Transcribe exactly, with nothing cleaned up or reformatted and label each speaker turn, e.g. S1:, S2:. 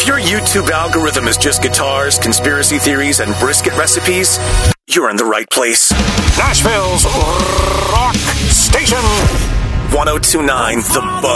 S1: If your YouTube algorithm is just guitars, conspiracy theories, and brisket recipes, you're in the right place.
S2: Nashville's Rock Station.
S1: ten twenty-nine The Buzz.